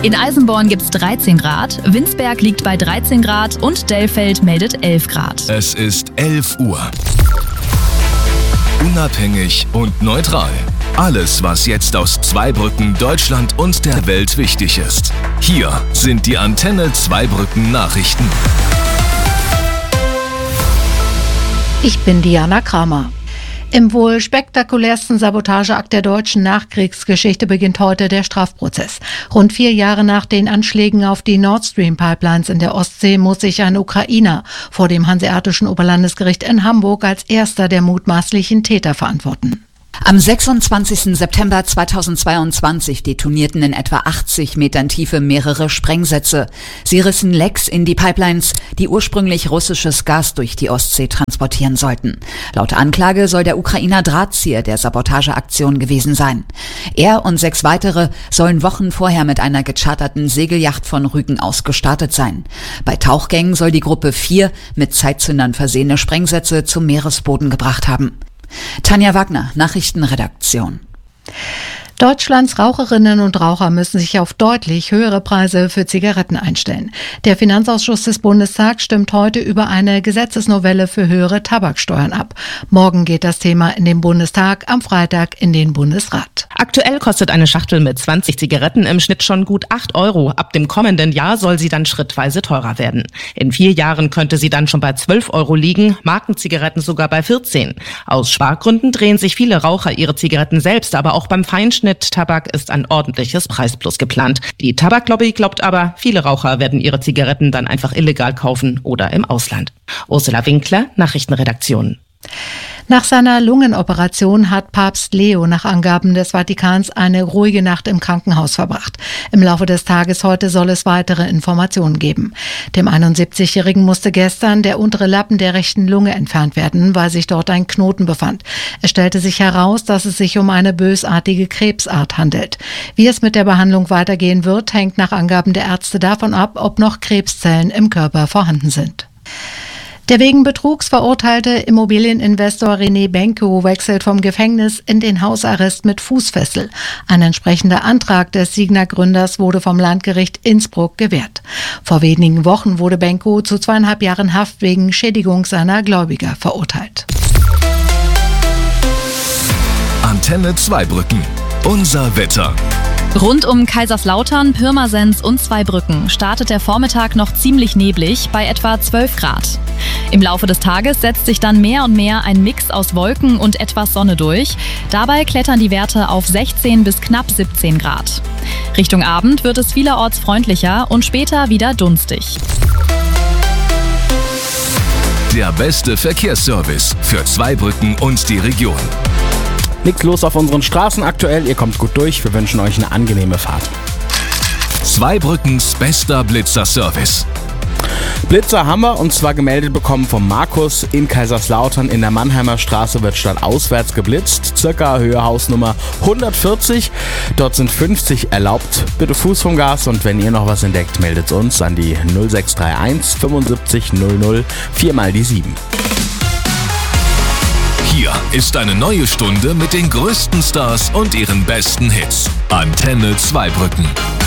In Eisenborn gibt's 13 Grad, Winsberg liegt bei 13 Grad und Dellfeld meldet 11 Grad. Es ist 11 Uhr. Unabhängig und neutral. Alles, was jetzt aus Zweibrücken, Deutschland und der Welt wichtig ist. Hier sind die Antenne Zweibrücken Nachrichten. Ich bin Diana Kramer. Im wohl spektakulärsten Sabotageakt der deutschen Nachkriegsgeschichte beginnt heute der Strafprozess. Rund 4 Jahre nach den Anschlägen auf die Nord Stream Pipelines in der Ostsee muss sich ein Ukrainer vor dem Hanseatischen Oberlandesgericht in Hamburg als erster der mutmaßlichen Täter verantworten. Am 26. September 2022 detonierten in etwa 80 Metern Tiefe mehrere Sprengsätze. Sie rissen Lecks in die Pipelines, die ursprünglich russisches Gas durch die Ostsee transportieren sollten. Laut Anklage soll der Ukrainer Drahtzieher der Sabotageaktion gewesen sein. Er und 6 weitere sollen Wochen vorher mit einer gecharterten Segelyacht von Rügen aus gestartet sein. Bei Tauchgängen soll die Gruppe 4 mit Zeitzündern versehene Sprengsätze zum Meeresboden gebracht haben. Tanja Wagner, Nachrichtenredaktion. Deutschlands Raucherinnen und Raucher müssen sich auf deutlich höhere Preise für Zigaretten einstellen. Der Finanzausschuss des Bundestags stimmt heute über eine Gesetzesnovelle für höhere Tabaksteuern ab. Morgen geht das Thema in den Bundestag, am Freitag in den Bundesrat. Aktuell kostet eine Schachtel mit 20 Zigaretten im Schnitt schon gut 8 Euro. Ab dem kommenden Jahr soll sie dann schrittweise teurer werden. In 4 Jahren könnte sie dann schon bei 12 Euro liegen, Markenzigaretten sogar bei 14. Aus Spargründen drehen sich viele Raucher ihre Zigaretten selbst, aber auch beim Feinschnitt Tabak ist ein ordentliches Preisplus geplant. Die Tabaklobby glaubt aber, viele Raucher werden ihre Zigaretten dann einfach illegal kaufen oder im Ausland. Ursula Winkler, Nachrichtenredaktion. Nach seiner Lungenoperation hat Papst Leo nach Angaben des Vatikans eine ruhige Nacht im Krankenhaus verbracht. Im Laufe des Tages heute soll es weitere Informationen geben. Dem 71-Jährigen musste gestern der untere Lappen der rechten Lunge entfernt werden, weil sich dort ein Knoten befand. Es stellte sich heraus, dass es sich um eine bösartige Krebsart handelt. Wie es mit der Behandlung weitergehen wird, hängt nach Angaben der Ärzte davon ab, ob noch Krebszellen im Körper vorhanden sind. Der wegen Betrugs verurteilte Immobilieninvestor René Benko wechselt vom Gefängnis in den Hausarrest mit Fußfessel. Ein entsprechender Antrag des Signa-Gründers wurde vom Landgericht Innsbruck gewährt. Vor wenigen Wochen wurde Benko zu 2,5 Jahren Haft wegen Schädigung seiner Gläubiger verurteilt. Antenne Zweibrücken. Unser Wetter. Rund um Kaiserslautern, Pirmasens und Zweibrücken startet der Vormittag noch ziemlich neblig bei etwa 12 Grad. Im Laufe des Tages setzt sich dann mehr und mehr ein Mix aus Wolken und etwas Sonne durch. Dabei klettern die Werte auf 16 bis knapp 17 Grad. Richtung Abend wird es vielerorts freundlicher und später wieder dunstig. Der beste Verkehrsservice für Zweibrücken und die Region. Nichts los auf unseren Straßen aktuell, ihr kommt gut durch, wir wünschen euch eine angenehme Fahrt. Zweibrückens bester Blitzer-Service. Blitzer haben wir und zwar gemeldet bekommen vom Markus in Kaiserslautern. In der Mannheimer Straße wird stadtauswärts geblitzt, circa Höhe Hausnummer 140. Dort sind 50 erlaubt. Bitte Fuß vom Gas und wenn ihr noch was entdeckt, meldet uns an die 0631 75 00 4 mal die 7. Hier ist eine neue Stunde mit den größten Stars und ihren besten Hits. Antenne Zweibrücken.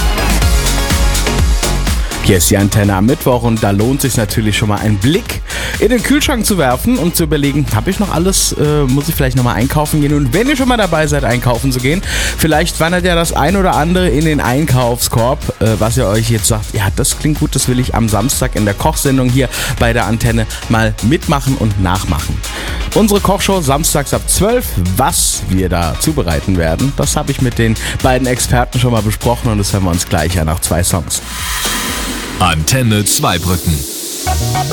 Hier ist die Antenne am Mittwoch und da lohnt sich natürlich schon mal ein Blick in den Kühlschrank zu werfen und zu überlegen, habe ich noch alles, muss ich vielleicht nochmal einkaufen gehen? Und wenn ihr schon mal dabei seid, einkaufen zu gehen, vielleicht wandert ja das ein oder andere in den Einkaufskorb, was ihr euch jetzt sagt, ja, das klingt gut, das will ich am Samstag in der Kochsendung hier bei der Antenne mal mitmachen und nachmachen. Unsere Kochshow samstags ab 12, was wir da zubereiten werden, das habe ich mit den beiden Experten schon mal besprochen und das hören wir uns gleich an nach 2 Songs. Antenne Zweibrücken.